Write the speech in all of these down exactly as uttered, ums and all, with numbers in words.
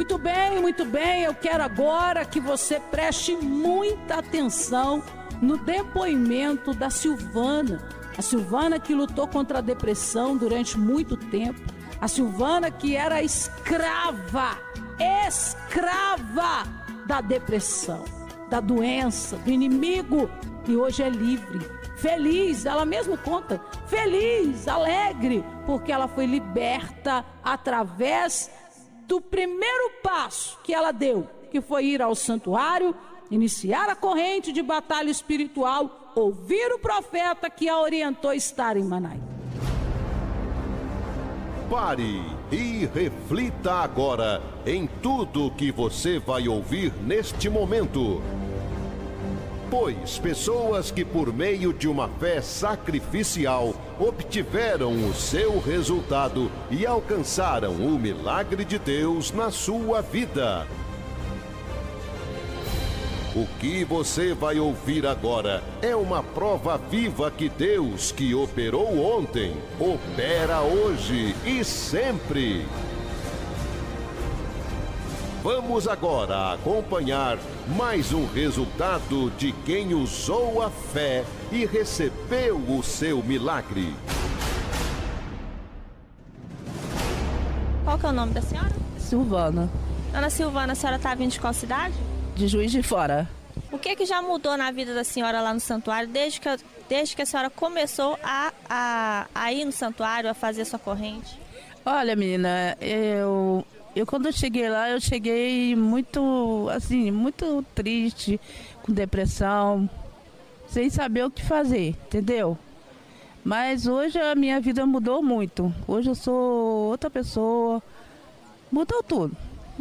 Muito bem, muito bem. Eu quero agora que você preste muita atenção no depoimento da Silvana. A Silvana que lutou contra a depressão durante muito tempo. A Silvana que era escrava, escrava da depressão, da doença, do inimigo, e hoje é livre, feliz, ela mesma conta, feliz, alegre, porque ela foi liberta através do primeiro passo que ela deu, que foi ir ao santuário, iniciar a corrente de batalha espiritual, ouvir o profeta que a orientou a estar em Manaim. Pare e reflita agora em tudo que você vai ouvir neste momento. Pois pessoas que por meio de uma fé sacrificial obtiveram o seu resultado e alcançaram o milagre de Deus na sua vida. O que você vai ouvir agora é uma prova viva que Deus, que operou ontem, opera hoje e sempre. Vamos agora acompanhar mais um resultado de quem usou a fé e recebeu o seu milagre. Qual que é o nome da senhora? Silvana. Dona Silvana, a senhora está vindo de qual cidade? De Juiz de Fora. O que que já mudou na vida da senhora lá no santuário desde que, desde que a senhora começou a, a, a ir no santuário, a fazer sua corrente? Olha, menina, eu... Eu quando eu cheguei lá, eu cheguei muito, assim, muito triste, com depressão, sem saber o que fazer, entendeu? Mas hoje a minha vida mudou muito. Hoje eu sou outra pessoa, mudou tudo.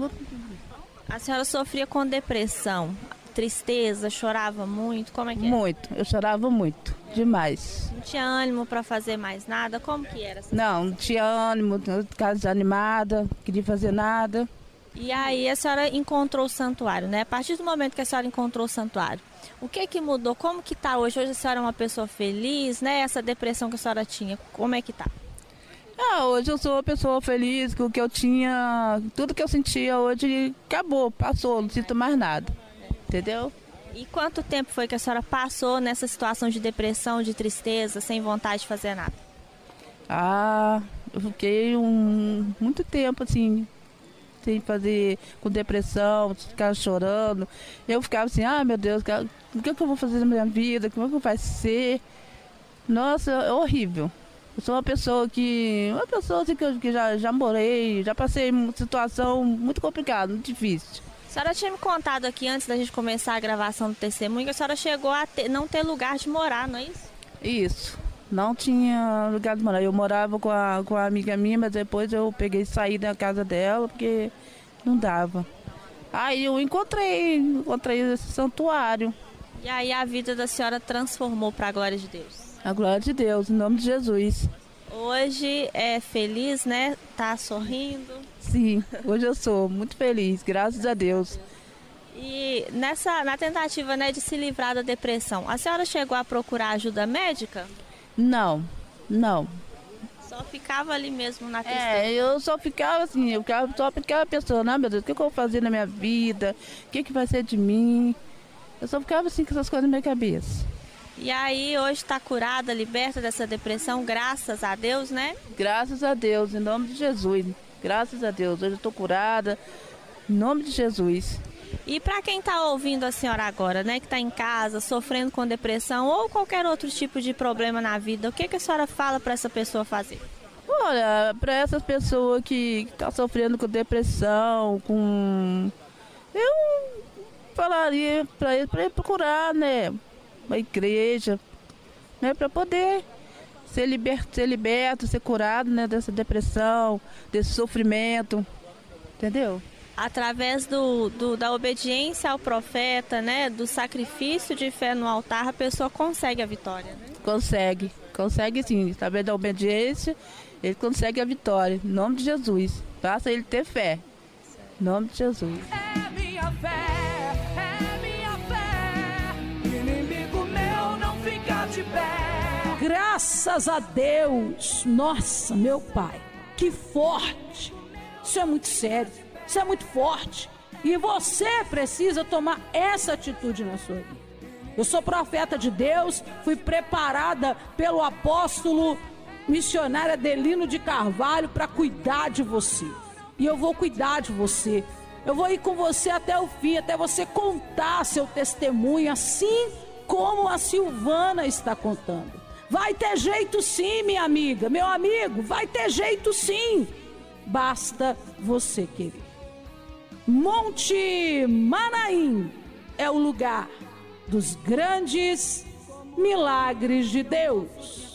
A senhora sofria com depressão, tristeza, chorava muito, como é que é? Muito, eu chorava muito, demais. Não tinha ânimo para fazer mais nada, como que era? Não, não tinha ânimo, ficava desanimada, não queria fazer nada. E aí a senhora encontrou o santuário, né? A partir do momento que a senhora encontrou o santuário, o que que mudou? Como que tá hoje? Hoje a senhora é uma pessoa feliz, né? Essa depressão que a senhora tinha, como é que tá? Ah, hoje eu sou uma pessoa feliz, com o que eu tinha, tudo que eu sentia hoje acabou, passou, não sinto mais nada. Entendeu? E quanto tempo foi que a senhora passou nessa situação de depressão, de tristeza, sem vontade de fazer nada? Ah, eu fiquei um, muito tempo assim, sem fazer, com depressão, ficar chorando. Eu ficava assim, ah meu Deus, o que, é que eu vou fazer na minha vida? Como é que vai ser? Nossa, é horrível. Eu sou uma pessoa que, uma pessoa assim, que, eu, que já, já morei, já passei uma situação muito complicada, muito difícil. A senhora tinha me contado aqui, antes da gente começar a gravação do testemunho, que a senhora chegou a ter, não ter lugar de morar, não é isso? Isso, não tinha lugar de morar. Eu morava com a, com a amiga minha, mas depois eu peguei e saí da casa dela, porque não dava. Aí eu encontrei, encontrei esse santuário. E aí a vida da senhora transformou para a glória de Deus? A glória de Deus, em nome de Jesus. Hoje é feliz, né? Tá sorrindo? Sim, hoje eu sou muito feliz, graças a Deus. E nessa, na tentativa, né, de se livrar da depressão, a senhora chegou a procurar ajuda médica? Não, não. Só ficava ali mesmo na tristeza? É, eu só ficava assim, eu ficava, só ficava pensando, ah meu Deus, o que eu vou fazer na minha vida? O que, que vai ser de mim? Eu só ficava assim com essas coisas na minha cabeça. E aí hoje está curada, liberta dessa depressão, graças a Deus, né? Graças a Deus, em nome de Jesus. Graças a Deus, hoje eu estou curada, em nome de Jesus. E para quem está ouvindo a senhora agora, né, que está em casa, sofrendo com depressão ou qualquer outro tipo de problema na vida, o que, que a senhora fala para essa pessoa fazer? Olha, para essas pessoas que estão sofrendo com depressão, com... Eu falaria para ele, para ele procurar, né, uma igreja, né, para poder ser liberto, ser liberto, ser curado, né, dessa depressão, desse sofrimento, entendeu? Através do, do, da obediência ao profeta, né, do sacrifício de fé no altar, a pessoa consegue a vitória, né? Consegue, consegue sim, através da obediência, ele consegue a vitória, em nome de Jesus. Basta ele ter fé, em nome de Jesus. É minha fé, é minha fé, inimigo meu não fica de pé. Graças a Deus, nossa, meu Pai, que forte. Isso é muito sério. Isso é muito forte. E você precisa tomar essa atitude na sua vida. Eu sou profeta de Deus, fui preparada pelo apóstolo missionário Adelino de Carvalho para cuidar de você. E eu vou cuidar de você. Eu vou ir com você até o fim, até você contar seu testemunho, assim como a Silvana está contando. Vai ter jeito sim, minha amiga, meu amigo, vai ter jeito sim. Basta você querer. Monte Manaim é o lugar dos grandes milagres de Deus.